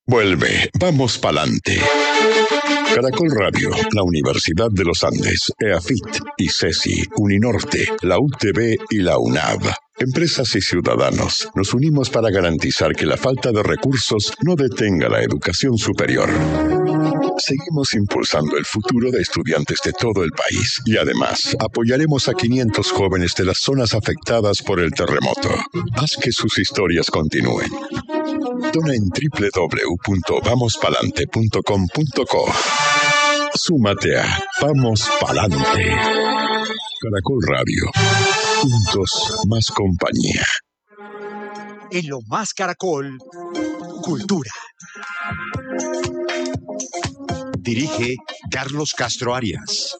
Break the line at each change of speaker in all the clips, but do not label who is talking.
Vuelve, vamos pa'lante. Caracol Radio, la Universidad de los Andes, EAFIT, ICESI, Uninorte, la UTB y la UNAV. Empresas y ciudadanos, nos unimos para garantizar que la falta de recursos no detenga la educación superior. Seguimos impulsando el futuro de estudiantes de todo el país y además apoyaremos a 500 jóvenes de las zonas afectadas por el terremoto. Haz que sus historias continúen. Dona en www.vamospalante.com.co. Súmate a Vamos Palante. Caracol Radio. Juntos, más compañía.
En lo más Caracol, Cultura. Dirige Carlos Castro Arias.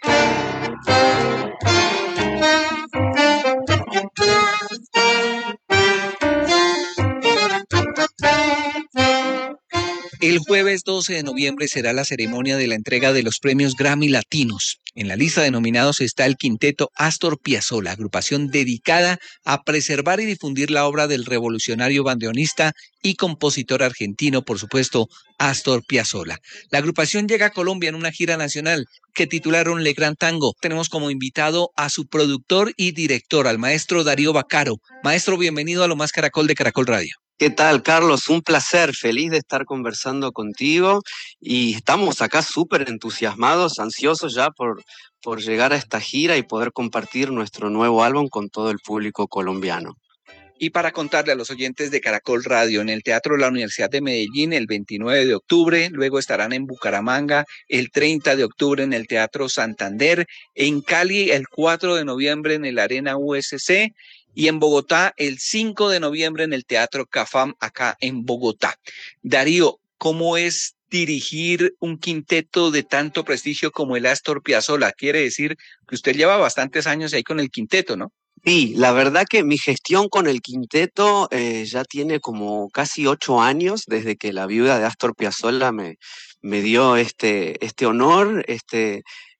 El jueves 12 de noviembre será la ceremonia de la entrega de los premios Grammy Latinos. En la lista de nominados está el quinteto Astor Piazzolla, agrupación dedicada a preservar y difundir la obra del revolucionario bandoneonista y compositor argentino, por supuesto, Astor Piazzolla. La agrupación llega a Colombia en una gira nacional que titularon Le Gran Tango. Tenemos como invitado a su productor y director, al maestro Darío Baccaro. Maestro, bienvenido a Lo Más Caracol de Caracol Radio.
¿Qué tal, Carlos? Un placer, feliz de estar conversando contigo y estamos acá súper entusiasmados, ansiosos ya por llegar a esta gira y poder compartir nuestro nuevo álbum con todo el público colombiano.
Y para contarle a los oyentes de Caracol Radio, en el Teatro de la Universidad de Medellín el 29 de octubre, luego estarán en Bucaramanga el 30 de octubre en el Teatro Santander, en Cali el 4 de noviembre en el Arena USC, y en Bogotá el 5 de noviembre en el Teatro Cafam, acá en Bogotá. Darío, ¿cómo es dirigir un quinteto de tanto prestigio como el Astor Piazzolla? Quiere decir que usted lleva bastantes años ahí con el quinteto, ¿no?
Sí, la verdad que mi gestión con el quinteto ya tiene como casi 8 años, desde que la viuda de Astor Piazzolla me dio este honor, este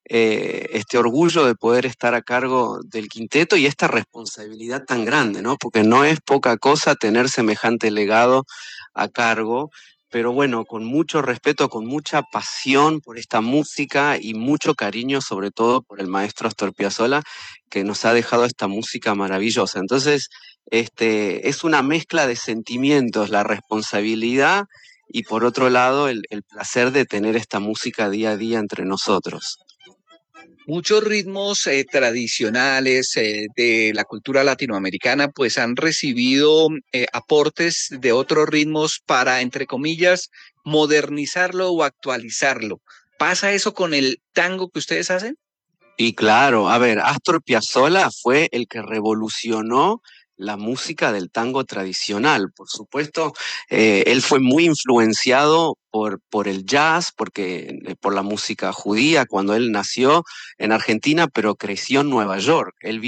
orgullo de poder estar a cargo del quinteto y esta responsabilidad tan grande, ¿no? Porque no es poca cosa tener semejante legado a cargo, pero bueno, con mucho respeto, con mucha pasión por esta música y mucho cariño, sobre todo por el maestro Astor Piazzolla, que nos ha dejado esta música maravillosa. Entonces, es una mezcla de sentimientos, la responsabilidad y por otro lado el placer de tener esta música día a día entre nosotros.
Muchos ritmos tradicionales de la cultura latinoamericana pues han recibido aportes de otros ritmos para, entre comillas, modernizarlo o actualizarlo. ¿Pasa eso con el tango que ustedes hacen?
Y claro, a ver, Astor Piazzolla fue el que revolucionó la música del tango tradicional. Por supuesto, él fue muy influenciado por el jazz, por la música judía cuando él nació en Argentina, pero creció en Nueva York. Él